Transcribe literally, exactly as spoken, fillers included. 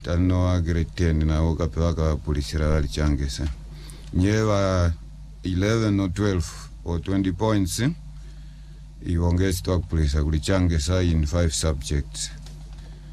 Tano grade ten na okapewa ka polisi rali changesa. Nyewa eleven or twelve or twenty points. Iwongezi to polisi kulichangesa in five subjects.